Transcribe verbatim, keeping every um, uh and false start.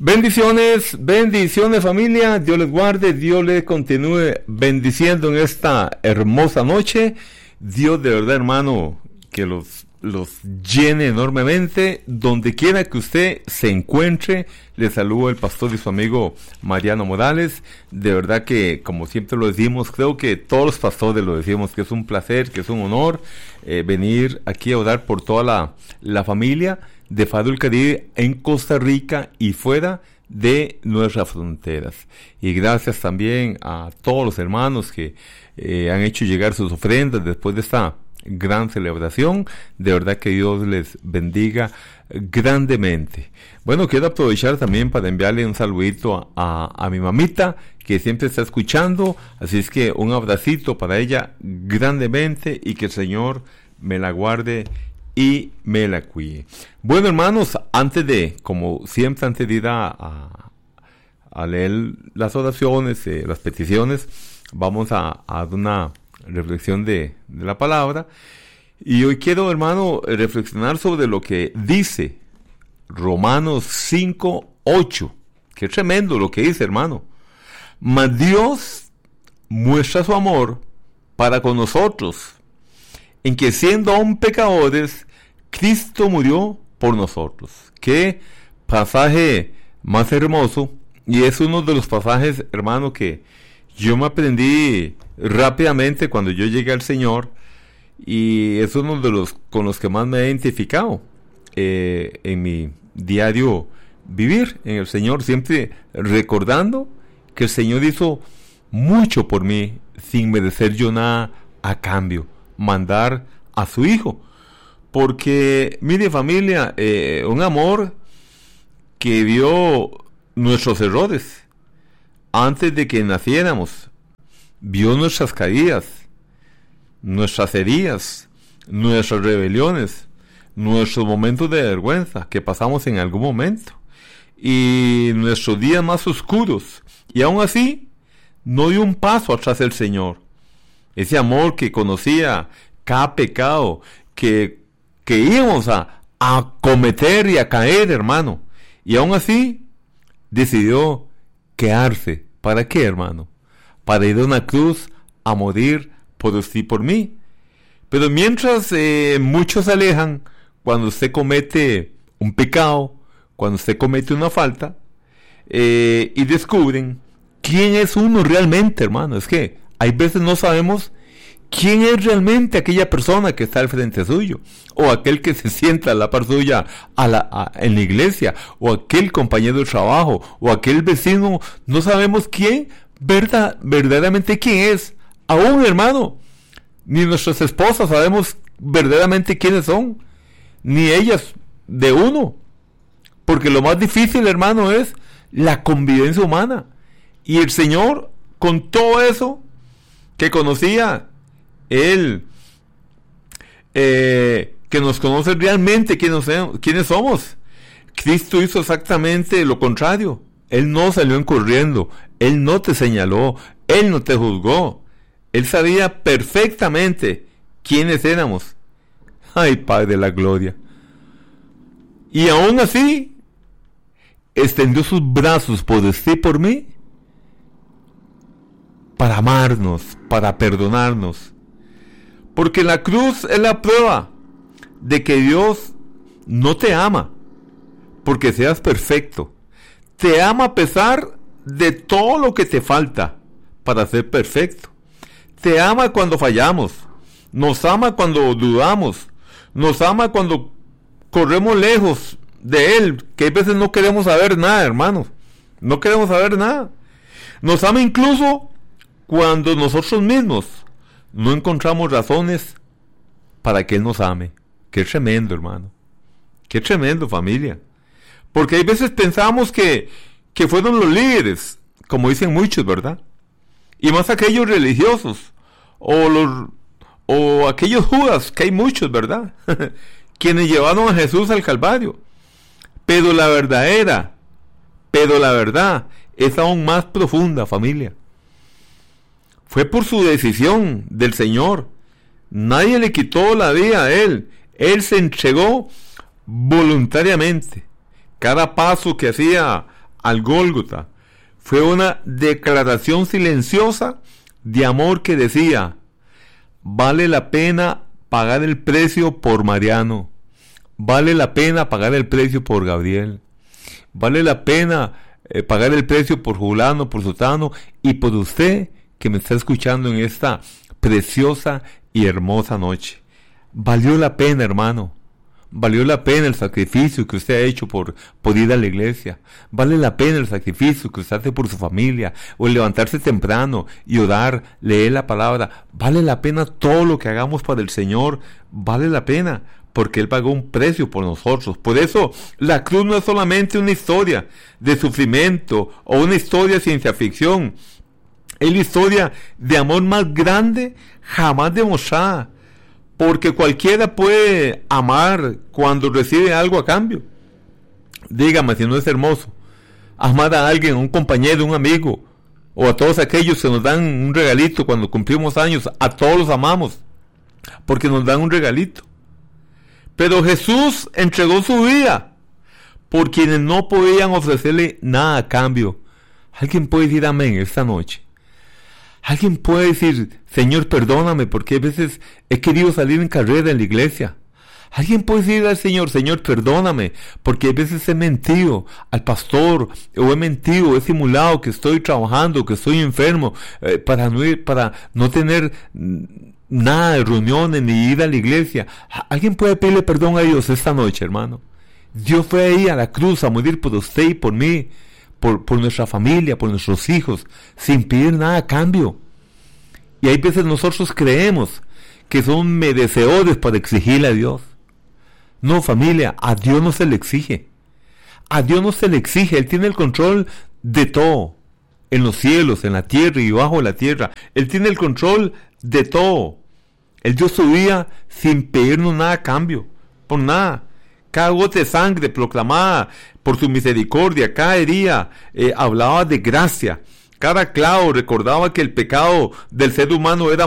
Bendiciones, bendiciones familia, Dios les guarde, Dios les continúe bendiciendo en esta hermosa noche. Dios de verdad, hermano, que los, los llene enormemente, donde quiera que usted se encuentre. Le saludo el pastor y su amigo Mariano Morales. De verdad que, como siempre lo decimos, creo que todos los pastores lo decimos, que es un placer, que es un honor eh, venir aquí a orar por toda la, la familia de Faro del Caribe en Costa Rica y fuera de nuestras fronteras. Y gracias también a todos los hermanos que eh, han hecho llegar sus ofrendas después de esta gran celebración. De verdad que Dios les bendiga grandemente. Bueno, quiero aprovechar también para enviarle un saludito a, a, a mi mamita, que siempre está escuchando, así es que un abracito para ella grandemente, y que el Señor me la guarde y me la cuide. Bueno, hermanos, antes de, como siempre, antes de ir a, a, a leer las oraciones, eh, las peticiones, vamos a, a dar una reflexión de, de la palabra. Y hoy quiero, hermano, reflexionar sobre lo que dice Romanos cinco ocho. Qué tremendo lo que dice, hermano. Mas Dios muestra su amor para con nosotros, en que siendo aún pecadores, Cristo murió por nosotros. Qué pasaje más hermoso. Y es uno de los pasajes, hermano, que yo me aprendí rápidamente cuando yo llegué al Señor. Y es uno de los con los que más me he identificado eh, en mi diario vivir en el Señor. Siempre recordando que el Señor hizo mucho por mí sin merecer yo nada a cambio. Mandar a su Hijo, porque mire familia, eh, un amor que vio nuestros errores antes de que naciéramos, vio nuestras caídas, nuestras heridas, nuestras rebeliones, nuestros momentos de vergüenza que pasamos en algún momento, y nuestros días más oscuros, y aún así no dio un paso atrás del Señor. Ese amor que conocía cada pecado que, que íbamos a, a cometer y a caer, hermano. Y aún así, decidió quedarse. ¿Para qué, hermano? Para ir a una cruz a morir por usted y por mí. Pero mientras eh, muchos se alejan, cuando usted comete un pecado, cuando usted comete una falta, eh, y descubren quién es uno realmente, hermano. Es que hay veces no sabemos quién es realmente aquella persona que está al frente suyo, o aquel que se sienta a la par suya a la, a, en la iglesia, o aquel compañero de trabajo, o aquel vecino. No sabemos quién, verdad, verdaderamente quién es. Aún, hermano, ni nuestras esposas sabemos verdaderamente quiénes son, ni ellas de uno. Porque lo más difícil, hermano, es la convivencia humana. Y el Señor, con todo eso que conocía, Él, eh, que nos conoce realmente quiénes, quiénes somos. Cristo hizo exactamente lo contrario. Él no salió corriendo, Él no te señaló, Él no te juzgó. Él sabía perfectamente quiénes éramos. Ay, Padre de la gloria. Y aún así, extendió sus brazos por usted y por mí, para amarnos, para perdonarnos. Porque la cruz es la prueba de que Dios no te ama porque seas perfecto. Te ama a pesar de todo lo que te falta para ser perfecto. Te ama cuando fallamos. Nos ama cuando dudamos. Nos ama cuando corremos lejos de Él, que a veces no queremos saber nada, hermanos. No queremos saber nada. Nos ama incluso cuando nosotros mismos no encontramos razones para que Él nos ame. Qué tremendo, hermano. Qué tremendo, familia. Porque hay veces pensamos que, que fueron los líderes, como dicen muchos, ¿verdad? Y más aquellos religiosos, o los o aquellos Judas, que hay muchos, ¿verdad? Quienes llevaron a Jesús al Calvario. Pero la verdadera, pero la verdad es aún más profunda, familia. Fue por su decisión del Señor. Nadie le quitó la vida a Él. Él se entregó voluntariamente. Cada paso que hacía al Gólgota fue una declaración silenciosa de amor que decía: vale la pena pagar el precio por Mariano, vale la pena pagar el precio por Gabriel, vale la pena eh, pagar el precio por Julano, por Sotano y por usted que me está escuchando en esta preciosa y hermosa noche. Valió la pena, hermano. Valió la pena el sacrificio que usted ha hecho por, por ir a la iglesia. Vale la pena el sacrificio que usted hace por su familia, o el levantarse temprano y orar, leer la palabra. Vale la pena todo lo que hagamos para el Señor. Vale la pena, porque Él pagó un precio por nosotros. Por eso, la cruz no es solamente una historia de sufrimiento o una historia de ciencia ficción. Es la historia de amor más grande jamás demostrada. Porque cualquiera puede amar cuando recibe algo a cambio. Dígame si no es hermoso amar a alguien, a un compañero, un amigo, o a todos aquellos que nos dan un regalito cuando cumplimos años. A todos los amamos porque nos dan un regalito. Pero Jesús entregó su vida por quienes no podían ofrecerle nada a cambio. Alguien puede decir amén esta noche. Alguien puede decir: Señor, perdóname porque a veces he querido salir en carrera en la iglesia. Alguien puede decir al Señor: Señor, perdóname porque a veces he mentido al pastor, o he mentido, he simulado que estoy trabajando, que estoy enfermo, eh, para no ir, para no tener nada de reuniones ni ir a la iglesia. Alguien puede pedirle perdón a Dios esta noche, hermano. Dios fue ahí a la cruz a morir por usted y por mí, Por, por nuestra familia, por nuestros hijos, sin pedir nada a cambio. Y hay veces nosotros creemos que son merecedores para exigirle a Dios. No, familia, a Dios no se le exige. A Dios no se le exige. Él tiene el control de todo, en los cielos, en la tierra y bajo la tierra. Él tiene el control de todo. Él dio su vida sin pedirnos nada a cambio, por nada. Cada gota de sangre proclamada por su misericordia, cada herida eh, hablaba de gracia. Cada clavo recordaba que el pecado del ser humano era